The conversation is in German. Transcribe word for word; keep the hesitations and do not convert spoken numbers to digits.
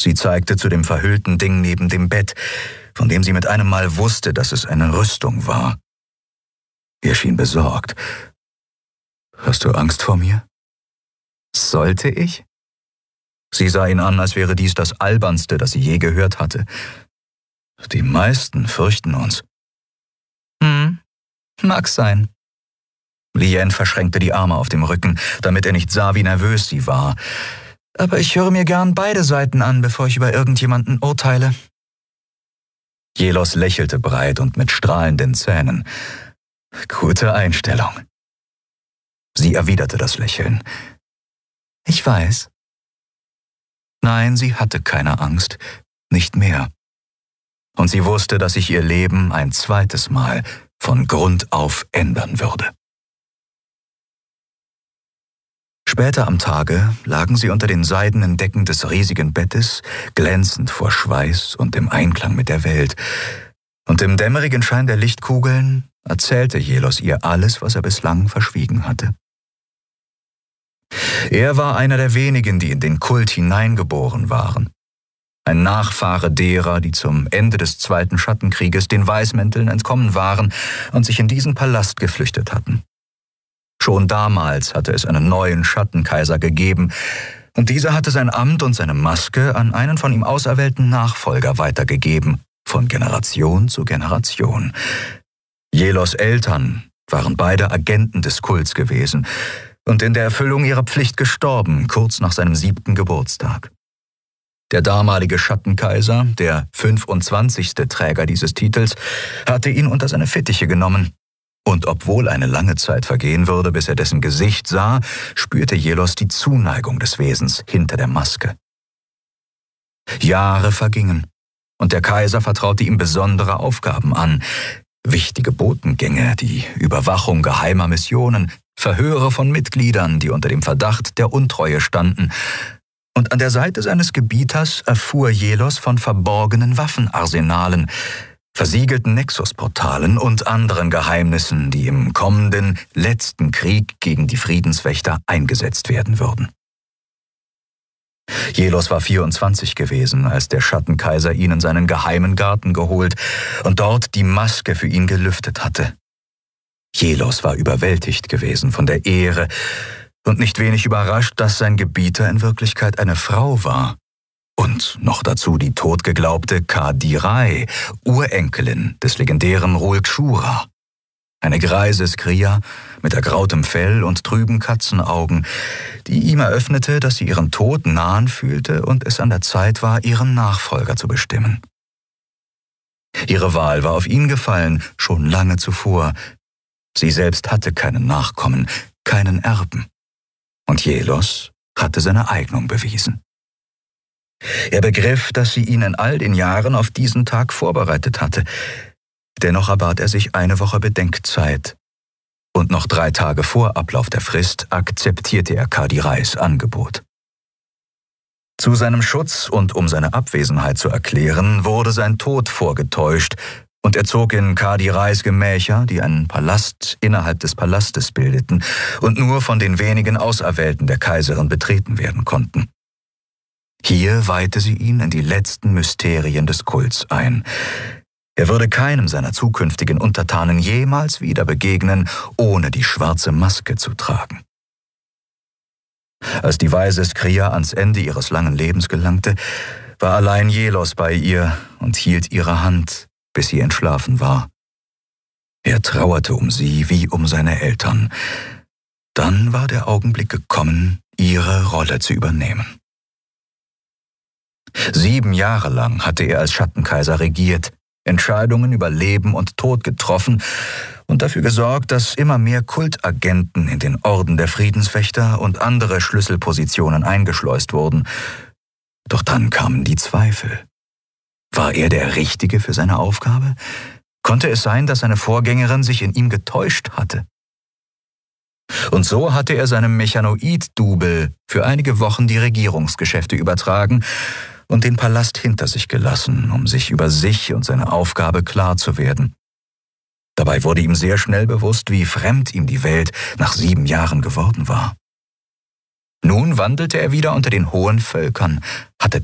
Sie zeigte zu dem verhüllten Ding neben dem Bett, von dem sie mit einem Mal wusste, dass es eine Rüstung war. Er schien besorgt. »Hast du Angst vor mir?« »Sollte ich?« Sie sah ihn an, als wäre dies das Albernste, das sie je gehört hatte. »Die meisten fürchten uns.« »Hm, mag sein.« Lien verschränkte die Arme auf dem Rücken, damit er nicht sah, wie nervös sie war. »Aber ich höre mir gern beide Seiten an, bevor ich über irgendjemanden urteile.« Jelos lächelte breit und mit strahlenden Zähnen. »Gute Einstellung.« Sie erwiderte das Lächeln. »Ich weiß.« Nein, sie hatte keine Angst, nicht mehr. Und sie wusste, dass sich ihr Leben ein zweites Mal von Grund auf ändern würde. Später am Tage lagen sie unter den seidenen Decken des riesigen Bettes, glänzend vor Schweiß und im Einklang mit der Welt. Und im dämmerigen Schein der Lichtkugeln erzählte Jelos ihr alles, was er bislang verschwiegen hatte. Er war einer der wenigen, die in den Kult hineingeboren waren. Ein Nachfahre derer, die zum Ende des Zweiten Schattenkrieges den Weißmänteln entkommen waren und sich in diesen Palast geflüchtet hatten. Schon damals hatte es einen neuen Schattenkaiser gegeben, und dieser hatte sein Amt und seine Maske an einen von ihm auserwählten Nachfolger weitergegeben, von Generation zu Generation. Jelos Eltern waren beide Agenten des Kults gewesen und in der Erfüllung ihrer Pflicht gestorben, kurz nach seinem siebten Geburtstag. Der damalige Schattenkaiser, der fünfundzwanzigste Träger dieses Titels, hatte ihn unter seine Fittiche genommen. Und obwohl eine lange Zeit vergehen würde, bis er dessen Gesicht sah, spürte Jelos die Zuneigung des Wesens hinter der Maske. Jahre vergingen, und der Kaiser vertraute ihm besondere Aufgaben an. Wichtige Botengänge, die Überwachung geheimer Missionen, Verhöre von Mitgliedern, die unter dem Verdacht der Untreue standen. Und an der Seite seines Gebieters erfuhr Jelos von verborgenen Waffenarsenalen, versiegelten Nexusportalen und anderen Geheimnissen, die im kommenden, letzten Krieg gegen die Friedenswächter eingesetzt werden würden. Jelos war vierundzwanzig gewesen, als der Schattenkaiser ihn in seinen geheimen Garten geholt und dort die Maske für ihn gelüftet hatte. Jelos war überwältigt gewesen von der Ehre und nicht wenig überrascht, dass sein Gebieter in Wirklichkeit eine Frau war. Und noch dazu die totgeglaubte Ka-Diray, Urenkelin des legendären Rulkshura. Eine greise Skria mit ergrautem Fell und trüben Katzenaugen, die ihm eröffnete, dass sie ihren Tod nahen fühlte und es an der Zeit war, ihren Nachfolger zu bestimmen. Ihre Wahl war auf ihn gefallen, schon lange zuvor. Sie selbst hatte keinen Nachkommen, keinen Erben. Und Jelos hatte seine Eignung bewiesen. Er begriff, dass sie ihn in all den Jahren auf diesen Tag vorbereitet hatte. Dennoch erbat er sich eine Woche Bedenkzeit. Und noch drei Tage vor Ablauf der Frist akzeptierte er Ka-Dirays Angebot. Zu seinem Schutz und um seine Abwesenheit zu erklären, wurde sein Tod vorgetäuscht, und er zog in Ka-Dirays Gemächer, die einen Palast innerhalb des Palastes bildeten und nur von den wenigen Auserwählten der Kaiserin betreten werden konnten. Hier weihte sie ihn in die letzten Mysterien des Kults ein. Er würde keinem seiner zukünftigen Untertanen jemals wieder begegnen, ohne die schwarze Maske zu tragen. Als die weise Skria ans Ende ihres langen Lebens gelangte, war allein Jelos bei ihr und hielt ihre Hand, bis sie entschlafen war. Er trauerte um sie wie um seine Eltern. Dann war der Augenblick gekommen, ihre Rolle zu übernehmen. Sieben Jahre lang hatte er als Schattenkaiser regiert, Entscheidungen über Leben und Tod getroffen und dafür gesorgt, dass immer mehr Kultagenten in den Orden der Friedenswächter und andere Schlüsselpositionen eingeschleust wurden. Doch dann kamen die Zweifel. War er der Richtige für seine Aufgabe? Konnte es sein, dass seine Vorgängerin sich in ihm getäuscht hatte? Und so hatte er seinem Mechanoid-Double für einige Wochen die Regierungsgeschäfte übertragen und den Palast hinter sich gelassen, um sich über sich und seine Aufgabe klar zu werden. Dabei wurde ihm sehr schnell bewusst, wie fremd ihm die Welt nach sieben Jahren geworden war. Nun wandelte er wieder unter den hohen Völkern, hatte